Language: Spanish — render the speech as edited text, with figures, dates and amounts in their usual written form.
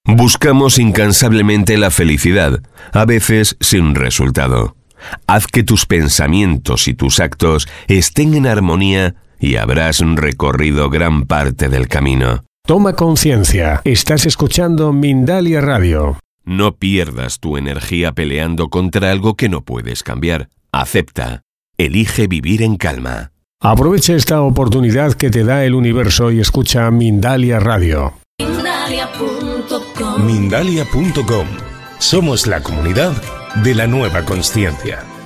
Buscamos incansablemente la felicidad, a veces sin resultado. Haz que tus pensamientos y tus actos estén en armonía y habrás recorrido gran parte del camino. Toma conciencia. Estás escuchando Mindalia Radio. No pierdas tu energía peleando contra algo que no puedes cambiar. Acepta. Elige vivir en calma. Aprovecha esta oportunidad que te da el universo y escucha Mindalia Radio. Mindalia.com. Somos la comunidad de la nueva consciencia.